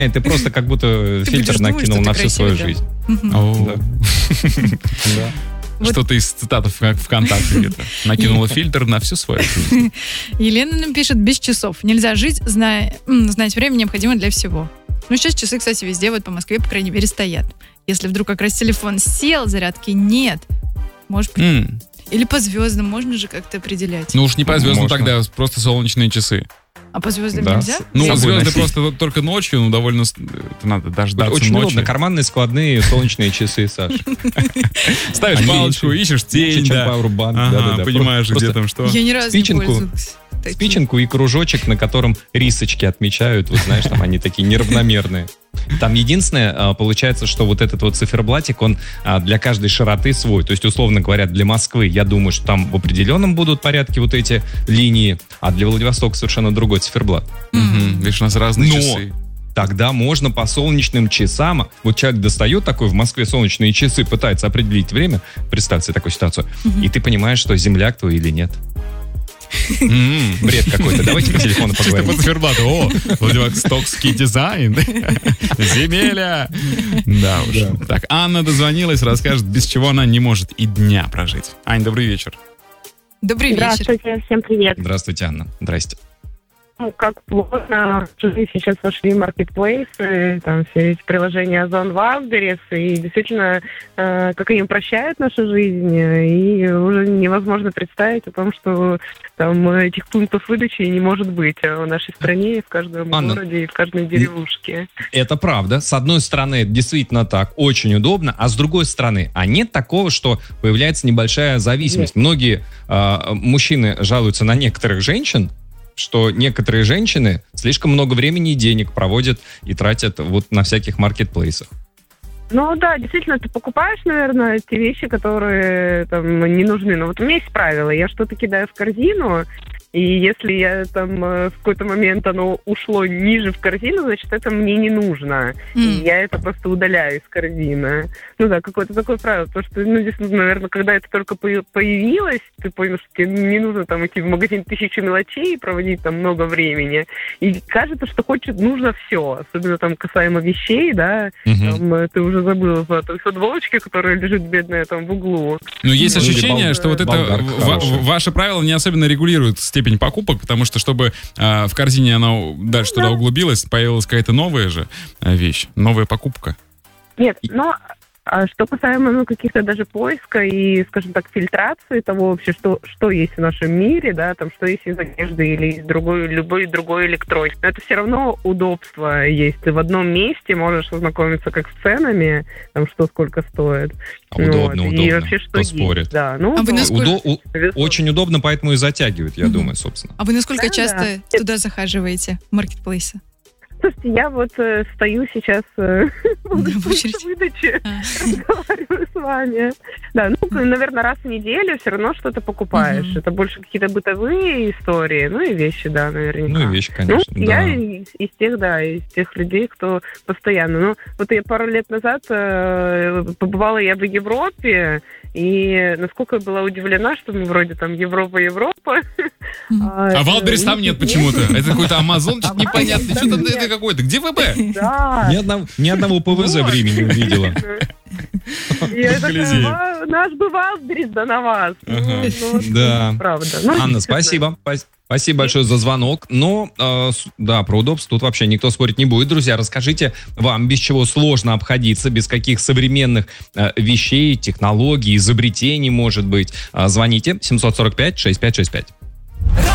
Ты просто как будто фильтр накинул на всю свою жизнь. Что-то из цитат ВКонтакте где-то. Накинула фильтр на всю свою жизнь. Елена нам пишет: без часов. Нельзя жить, знать время необходимо для всего. Ну, сейчас часы, кстати, везде, вот по Москве, по крайней мере, стоят. Если вдруг как раз телефон сел, зарядки нет, может быть... Или по звездам можно же как-то определять. Ну уж не по звездам тогда, просто солнечные часы. А по звездам нельзя? Ну, звезды просто только ночью, довольно... Надо дождаться очень ночи. удобно. Карманные складные солнечные часы, Саша. Ставишь палочку, ищешь тень, понимаешь, где там что. Я ни разу не пользовалась. Спиченку и кружочек, на котором рисочки отмечают. Вот знаешь, там они такие неравномерные. Там единственное, получается, что вот этот вот циферблатик, он для каждой широты свой. То есть, условно говоря, для Москвы, я думаю, что там в определенном будут порядке вот эти линии, а для Владивостока совершенно другой циферблат. Видишь, у нас разные часы. Тогда можно по солнечным часам. Вот человек достает такой в Москве солнечные часы, пытается определить время. Представь себе такую ситуацию. И ты понимаешь, что земляк твой или нет. Бред какой-то. Давайте по телефону поговорим. Чисто по циферблату. О, владивостокский дизайн. Земеля. Да уж. Так, Анна дозвонилась, расскажет, без чего она не может и дня прожить. Ань, добрый вечер. Добрый вечер. Здравствуйте, всем привет. Здравствуйте, Анна. Здрасте. Ну, как плотно сейчас вошли маркетплейсы, там все эти приложения Озон, Wildberries, и действительно, как они упрощают нашу жизнь, и уже невозможно представить о том, что там этих пунктов выдачи не может быть в нашей стране, и в каждом городе, и в каждой деревушке. Это правда. С одной стороны, это действительно так, очень удобно, а с другой стороны, а нет такого, что появляется небольшая зависимость. Нет. Многие мужчины жалуются на некоторых женщин, что некоторые женщины слишком много времени и денег проводят и тратят вот на всяких маркетплейсах. Ну да, действительно, ты покупаешь, наверное, те вещи, которые там не нужны. Но вот у меня есть правило, я что-то кидаю в корзину, и если я там в какой-то момент оно ушло ниже в корзину, значит, это мне не нужно. И я это просто удаляю из корзины. Ну да, какое-то такое правило. Потому что, ну, действительно, наверное, когда это только появилось, ты понял, что тебе не нужно там идти в магазин 1000 мелочей и проводить там много времени. И кажется, что нужно все. Особенно там касаемо вещей, да. Там, ты уже забыл о той футболочке, которая лежит бедная там в углу. Ну, есть ощущение, что вот это ваше правило не особенно регулирует степень покупок, потому что, чтобы в корзине она дальше туда углубилась, появилась какая-то новая же вещь, новая покупка. Нет, но что касаемо каких-то даже поиска и, скажем так, фильтрации того вообще, что есть в нашем мире, да, там, что есть из одежды или из любой другой электроники. Но это все равно удобство есть. Ты в одном месте можешь ознакомиться как с ценами, там, что сколько стоит. Удобно. И вообще, что есть. Спорит. Да, ну, очень удобно, поэтому и затягивают, я думаю, собственно. А вы насколько часто туда захаживаете, в маркетплейсы? Слушайте, я вот стою сейчас в выдаче, разговариваю с вами. Да, ну, наверное, раз в неделю все равно что-то покупаешь. Это больше какие-то бытовые истории, ну и вещи, да, наверняка. Ну и вещи, конечно, ну, да. Я из тех людей, кто постоянно. Ну, вот я пару лет назад побывала я в Европе, и насколько я была удивлена, что мы вроде там Европа. А Wildberries там нет почему-то. Это какой-то Амазон, что-то непонятно. Что-то это какой-то. Где ВБ? Да. Ни одного ПВЗ в Риме не увидела. Я такая, наш бы Wildberries, да на вас. Да. Правда. Анна, спасибо. Спасибо большое за звонок. Но, да, про удобство тут вообще никто спорить не будет. Друзья, расскажите вам, без чего сложно обходиться, без каких современных вещей, технологий, изобретений, может быть. Звоните 745-6565.